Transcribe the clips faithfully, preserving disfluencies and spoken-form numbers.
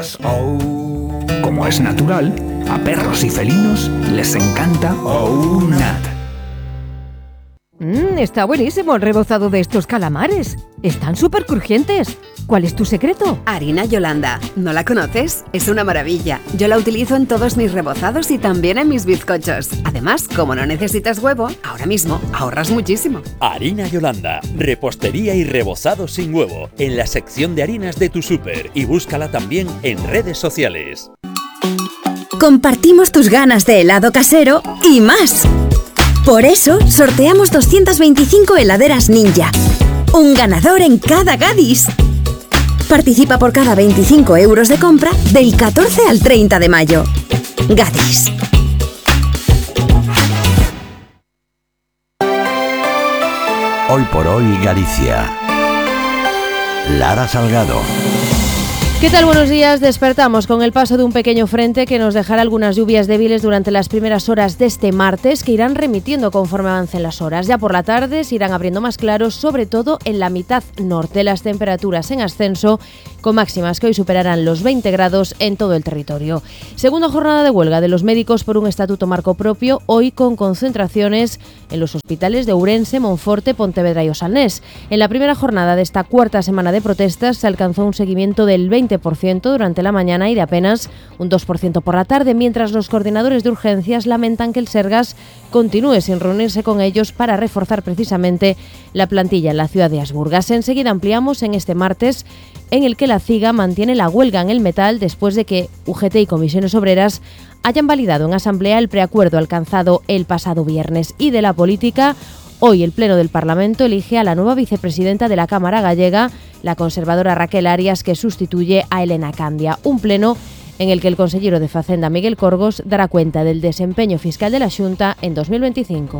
Oh. Como es natural, a perros y felinos les encanta OUNAT. Mmm, está buenísimo el rebozado de estos calamares. Están súper crujientes. ¿Cuál es tu secreto? Harina Yolanda. ¿No la conoces? Es una maravilla. Yo la utilizo en todos mis rebozados y también en mis bizcochos. Además, como no necesitas huevo, ahora mismo ahorras muchísimo. Harina Yolanda. Repostería y rebozado sin huevo. En la sección de harinas de tu súper. Y búscala también en redes sociales. Compartimos tus ganas de helado casero y más. Por eso, sorteamos doscientas veinticinco heladeras Ninja. Un ganador en cada Gadis. Participa por cada veinticinco euros de compra del catorce al treinta de mayo. Gadis. Hoy por hoy Galicia. Lara Salgado. ¿Qué tal? Buenos días. Despertamos con el paso de un pequeño frente que nos dejará algunas lluvias débiles durante las primeras horas de este martes, que irán remitiendo conforme avancen las horas. Ya por la tarde se irán abriendo más claros, sobre todo en la mitad norte. Las temperaturas en ascenso, con máximas que hoy superarán los veinte grados en todo el territorio. Segunda jornada de huelga de los médicos por un estatuto marco propio, hoy con concentraciones en los hospitales de Ourense, Monforte, Pontevedra y Osalnés. En la primera jornada de esta cuarta semana de protestas se alcanzó un seguimiento del veinte por ciento durante la mañana y de apenas un dos por ciento por la tarde, mientras los coordinadores de urgencias lamentan que el Sergas continúe sin reunirse con ellos para reforzar precisamente la plantilla en la ciudad de Asburgas. Enseguida ampliamos en este martes, en el que la CIGA mantiene la huelga en el metal después de que U G T y Comisiones Obreras hayan validado en asamblea el preacuerdo alcanzado el pasado viernes. Y de la política, hoy el Pleno del Parlamento elige a la nueva vicepresidenta de la Cámara gallega, la conservadora Raquel Arias, que sustituye a Elena Candia. Un pleno en el que el consellero de Facenda, Miguel Corgos, dará cuenta del desempeño fiscal de la Xunta en dos mil veinticinco.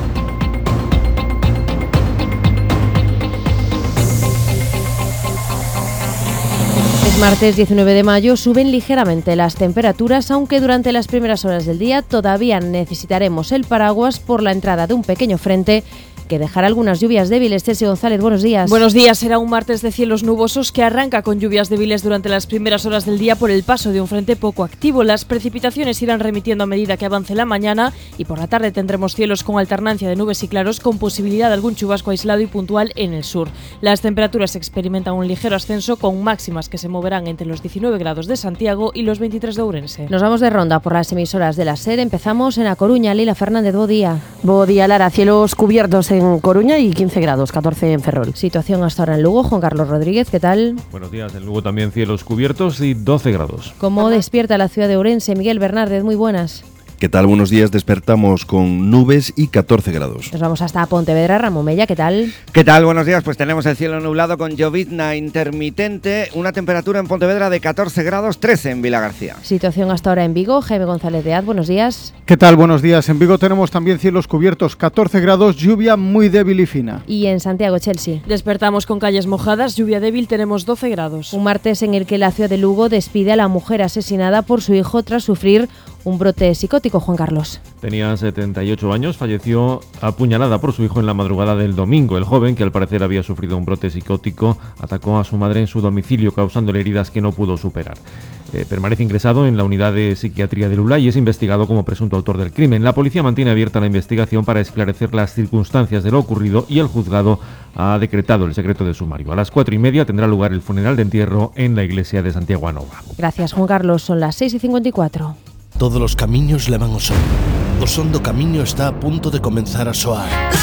Es martes diecinueve de mayo, suben ligeramente las temperaturas, aunque durante las primeras horas del día todavía necesitaremos el paraguas por la entrada de un pequeño frente que dejará algunas lluvias débiles. Ceci González, buenos días. Buenos días. Será un martes de cielos nubosos que arranca con lluvias débiles durante las primeras horas del día por el paso de un frente poco activo. Las precipitaciones irán remitiendo a medida que avance la mañana y por la tarde tendremos cielos con alternancia de nubes y claros, con posibilidad de algún chubasco aislado y puntual en el sur. Las temperaturas experimentan un ligero ascenso, con máximas que se moverán entre los diecinueve grados de Santiago y los veintitrés de Ourense. Nos vamos de ronda por las emisoras de la SER. Empezamos en A Coruña. Lila Fernández, buen día. Buen día, Lara. Cielos cubiertos en Coruña y quince grados, catorce en Ferrol. Situación hasta ahora en Lugo. Juan Carlos Rodríguez, ¿qué tal? Buenos días. En Lugo también cielos cubiertos y doce grados. ¿Cómo despierta la ciudad de Ourense? Miguel Bernárdez, muy buenas. ¿Qué tal? Buenos días. Despertamos con nubes y catorce grados. Nos vamos hasta Pontevedra. Ramón Mella, ¿qué tal? ¿Qué tal? Buenos días. Pues tenemos el cielo nublado con llovizna intermitente, una temperatura en Pontevedra de catorce grados, trece en Vilagarcía. Situación hasta ahora en Vigo. Jaime González de Az, buenos días. ¿Qué tal? Buenos días. En Vigo tenemos también cielos cubiertos, catorce grados, lluvia muy débil y fina. Y en Santiago, Chelsea. Despertamos con calles mojadas, lluvia débil, tenemos doce grados. Un martes en el que la ciudad de Lugo despide a la mujer asesinada por su hijo tras sufrir un brote psicótico. Juan Carlos. Tenía setenta y ocho años, falleció apuñalada por su hijo en la madrugada del domingo. El joven, que al parecer había sufrido un brote psicótico, atacó a su madre en su domicilio, causándole heridas que no pudo superar. Eh, permanece ingresado en la unidad de psiquiatría de Lula y es investigado como presunto autor del crimen. La policía mantiene abierta la investigación para esclarecer las circunstancias de lo ocurrido y el juzgado ha decretado el secreto de sumario. A las cuatro y media tendrá lugar el funeral de entierro en la iglesia de Santiago Anova. Gracias, Juan Carlos. Son las seis y cincuenta y cuatro. Todos los camiños levan ao son. O son do camiño está a punto de comenzar a soar.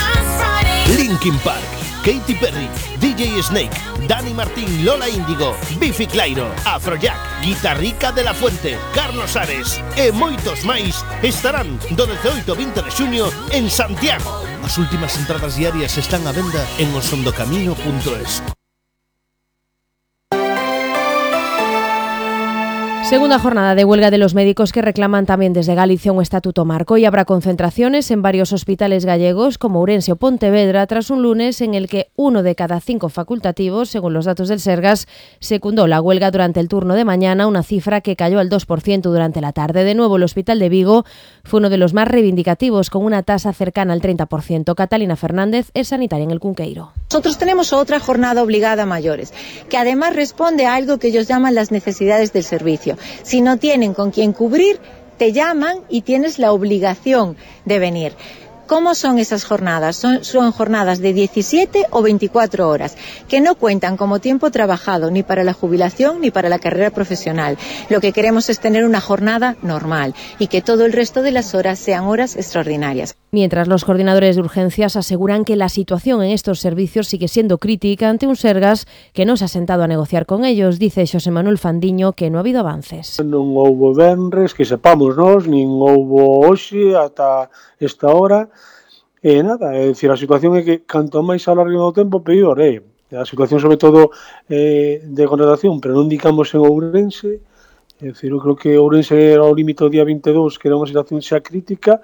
Linkin Park, Katy Perry, D J Snake, Dani Martín, Lola Índigo, Biffy Clyro, Afrojack, Guitarrica de la Fuente, Carlos Ares e moitos máis estarán do dezooito ao vinte de xuño en Santiago. As últimas entradas diarias están á venda en osondocamiño punto es. Segunda jornada de huelga de los médicos que reclaman también desde Galicia un estatuto marco, y habrá concentraciones en varios hospitales gallegos como Ourense o Pontevedra tras un lunes en el que uno de cada cinco facultativos, según los datos del Sergas, secundó la huelga durante el turno de mañana, una cifra que cayó al dos por ciento durante la tarde. De nuevo, el Hospital de Vigo fue uno de los más reivindicativos, con una tasa cercana al treinta por ciento. Catalina Fernández es sanitaria en el Cunqueiro. Nosotros tenemos otra jornada obligada a mayores, que además responde a algo que ellos llaman las necesidades del servicio. Si no tienen con quién cubrir, te llaman y tienes la obligación de venir. ¿Cómo son esas jornadas? Son, son jornadas de diecisiete o veinticuatro horas, que no cuentan como tiempo trabajado ni para la jubilación ni para la carrera profesional. Lo que queremos es tener una jornada normal y que todo el resto de las horas sean horas extraordinarias. Mientras los coordinadores de urgencias aseguran que la situación en estos servicios sigue siendo crítica ante un Sergas que no se ha sentado a negociar con ellos. Dice Xosé Manuel Fandiño que no ha habido avances. Non houbo venres, que sepamos nós, nin houbo hoxe ata esta hora. E nada, é dicir, a situación é que canto máis alargue o tempo, peor é. A situación sobre todo eh, de contratación, pero non digamos en Ourense, é dicir, eu creo que Ourense era o límite o día veintidós, que era unha situación xa crítica,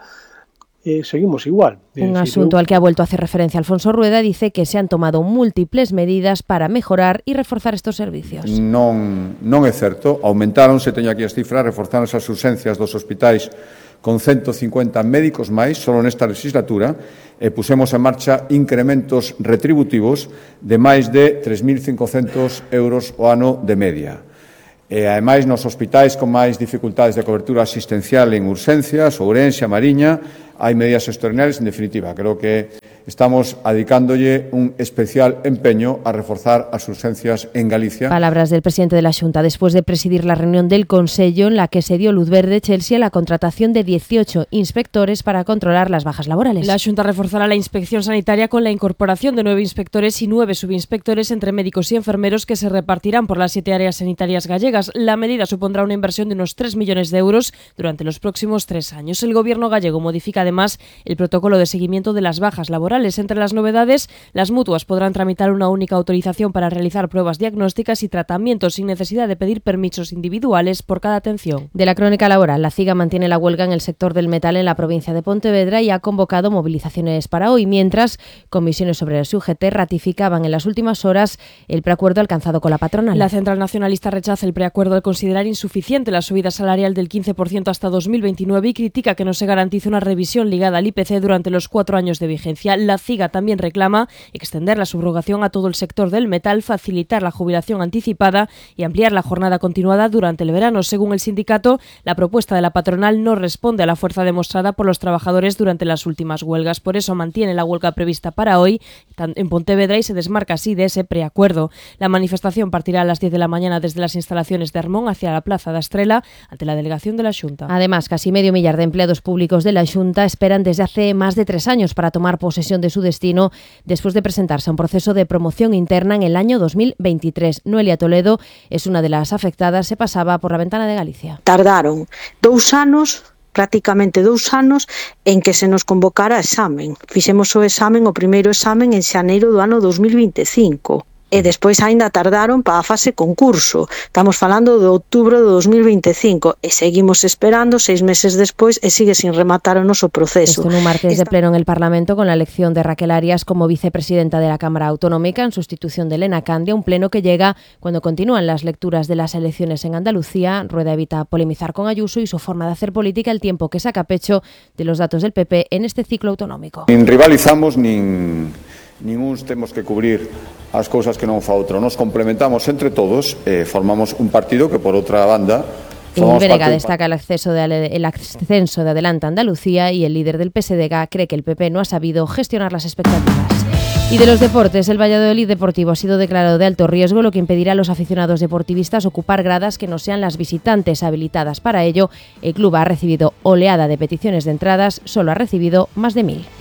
e seguimos igual. Un asunto al que ha vuelto a hacer referencia Alfonso Rueda, dice que se han tomado múltiples medidas para mejorar e reforzar estos servicios. Non, non é certo, aumentaronse, teño aquí as cifras, reforzáronse as urxencias dos hospitais con ciento cincuenta médicos máis solo nesta legislatura, e pusemos en marcha incrementos retributivos de máis de tres mil cincocentos euros o ano de media. E, ademais, nos hospitais con máis dificultades de cobertura asistencial en urxencias, Ourense, a Mariña, hai medidas extraordinarias. En definitiva, creo que estamos adicándolle un especial empeño a reforzar as urxencias en Galicia. Palabras del presidente de la Xunta después de presidir la reunión del Consello en la que se dio luz verde Chelsea a la contratación de dieciocho inspectores para controlar las bajas laborales. La Xunta reforzará la inspección sanitaria con la incorporación de nueve inspectores y nueve subinspectores entre médicos y enfermeros que se repartirán por las siete áreas sanitarias gallegas. La medida supondrá una inversión de unos tres millones de euros durante los próximos tres años. El gobierno gallego modifica además el protocolo de seguimiento de las bajas laborales. Entre las novedades, las mutuas podrán tramitar una única autorización para realizar pruebas diagnósticas y tratamientos sin necesidad de pedir permisos individuales por cada atención. De la crónica laboral, la CIGA mantiene la huelga en el sector del metal en la provincia de Pontevedra y ha convocado movilizaciones para hoy, mientras comisiones obreras y U G T ratificaban en las últimas horas el preacuerdo alcanzado con la patronal. La Central Nacionalista rechaza el preacuerdo al considerar insuficiente la subida salarial del quince por ciento hasta dos mil veintinueve y critica que no se garantice una revisión ligada al I P C durante los cuatro años de vigencia. La CIGA también reclama extender la subrogación a todo el sector del metal, facilitar la jubilación anticipada y ampliar la jornada continuada durante el verano. Según el sindicato, la propuesta de la patronal no responde a la fuerza demostrada por los trabajadores durante las últimas huelgas. Por eso mantiene la huelga prevista para hoy en Pontevedra y se desmarca así de ese preacuerdo. La manifestación partirá a las diez de la mañana desde las instalaciones de Armón hacia la Plaza da Estrela ante la delegación de la Xunta. Además, casi medio millar de empleados públicos de la Xunta esperan desde hace más de tres años para tomar posesión de su destino después de presentarse a un proceso de promoción interna en el año dos mil veintitrés. Noelia Toledo es una de las afectadas, se pasaba por la ventana de Galicia. Tardaron dous anos, prácticamente dous anos, en que se nos convocara a examen. Fixemos o examen, o primeiro examen, en xaneiro do ano dos mil veinticinco. E despois aínda tardaron para a fase concurso. Estamos falando de outubro de dos mil veinticinco e seguimos esperando seis meses despois e sigue sin rematar o noso proceso. Esto en un martes de pleno en el Parlamento con la elección de Raquel Arias como vicepresidenta de la Cámara Autonómica en sustitución de Elena Candia, un pleno que llega cuando continúan las lecturas de las elecciones en Andalucía. Rueda evita polemizar con Ayuso y su forma de hacer política, el tiempo que saca pecho de los datos del P P en este ciclo autonómico. Nin rivalizamos, nin, nin uns temos que cubrir as cousas que non fa outro. Nos complementamos entre todos e eh, formamos un partido que, por outra banda, En Verega destaca el, acceso de, el ascenso de Adelante Andalucía y el líder del P S D G cree que el P P no ha sabido gestionar las expectativas. Y de los deportes, el Valladolid Deportivo ha sido declarado de alto riesgo, lo que impedirá a los aficionados deportivistas ocupar gradas que no sean las visitantes habilitadas para ello. El club ha recibido oleada de peticiones de entradas, solo ha recibido más de mil.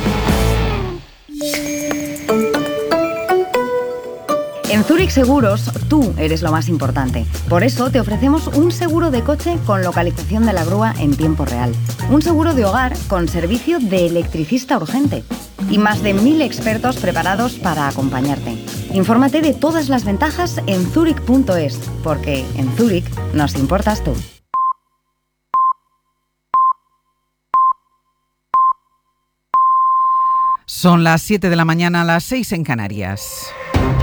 En Zurich Seguros, tú eres lo más importante. Por eso te ofrecemos un seguro de coche con localización de la grúa en tiempo real. Un seguro de hogar con servicio de electricista urgente. Y más de mil expertos preparados para acompañarte. Infórmate de todas las ventajas en zurich punto es, porque en Zurich nos importas tú. Son las siete de la mañana, las seis en Canarias.